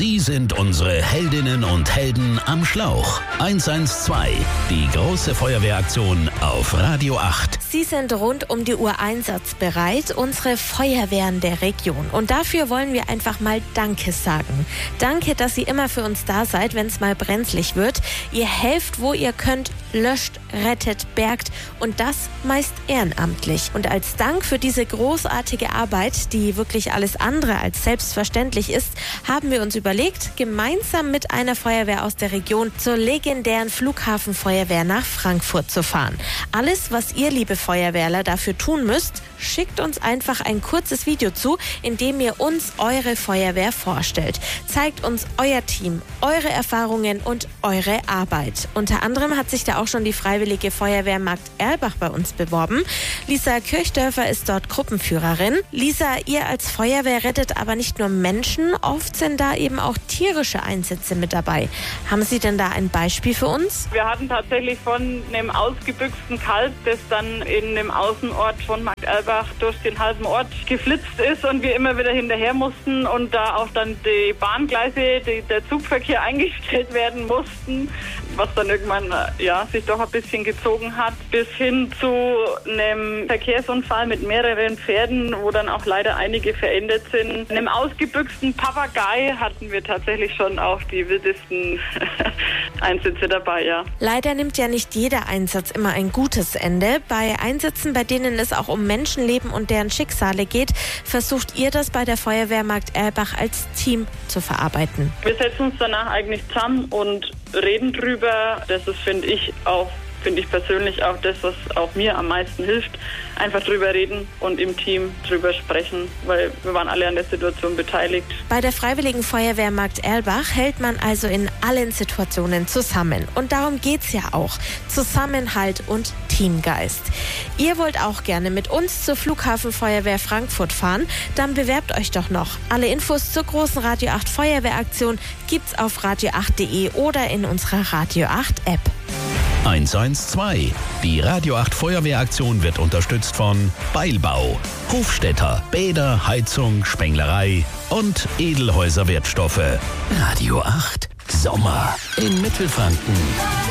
Sie sind unsere Heldinnen und Helden am Schlauch. 112, die große Feuerwehraktion auf Radio 8. Sie sind rund um die Uhr einsatzbereit, unsere Feuerwehren der Region. Und dafür wollen wir einfach mal Danke sagen. Danke, dass ihr immer für uns da seid, wenn es mal brenzlig wird. Ihr helft, wo ihr könnt, löscht, rettet, bergt und das meist ehrenamtlich. Und als Dank für diese großartige Arbeit, die wirklich alles andere als selbstverständlich ist, haben wir uns überlegt, gemeinsam mit einer Feuerwehr aus der Region zur legendären Flughafenfeuerwehr nach Frankfurt zu fahren. Alles, was ihr, liebe Feuerwehrler, dafür tun müsst, schickt uns einfach ein kurzes Video zu, in dem ihr uns eure Feuerwehr vorstellt. Zeigt uns euer Team, eure Erfahrungen und eure Arbeit. Unter anderem hat sich da auch schon die Freiwillige Feuerwehr Markt Erlbach bei uns beworben. Lisa Kirchdörfer ist dort Gruppenführerin. Lisa, ihr als Feuerwehr rettet aber nicht nur Menschen, oft sind da eben auch tierische Einsätze mit dabei. Haben Sie denn da ein Beispiel für uns? Wir hatten tatsächlich von einem ausgebüxten Kalb, das dann in dem Außenort von Markt Erlbach durch den halben Ort geflitzt ist und wir immer wieder hinterher mussten und da auch dann die Bahngleise, der Zugverkehr eingestellt werden mussten, was dann irgendwann sich doch ein bisschen gezogen hat, bis hin zu einem Verkehrsunfall mit mehreren Pferden, wo dann auch leider einige verendet sind. Einem ausgebüxten Papagei hatten wir tatsächlich schon auch die wildesten Einsätze dabei, ja. Leider nimmt ja nicht jeder Einsatz immer ein gutes Ende. Bei Einsätzen, bei denen es auch um Menschenleben und deren Schicksale geht, versucht ihr das bei der Feuerwehr Markt Erlbach als Team zu verarbeiten. Wir setzen uns danach eigentlich zusammen und reden drüber. Das ist, finde ich persönlich auch das, was auch mir am meisten hilft. Einfach drüber reden und im Team drüber sprechen, weil wir waren alle an der Situation beteiligt. Bei der Freiwilligen Feuerwehr Markt Erlbach hält man also in allen Situationen zusammen. Und darum geht's ja auch. Zusammenhalt und Teamgeist. Ihr wollt auch gerne mit uns zur Flughafenfeuerwehr Frankfurt fahren? Dann bewerbt euch doch noch. Alle Infos zur großen Radio 8 Feuerwehraktion gibt's auf radio8.de oder in unserer Radio 8 App. 112. Die Radio 8 Feuerwehraktion wird unterstützt von Beilbau, Hofstädter, Bäder, Heizung, Spenglerei und Edelhäuser Wertstoffe. Radio 8 Sommer in Mittelfranken.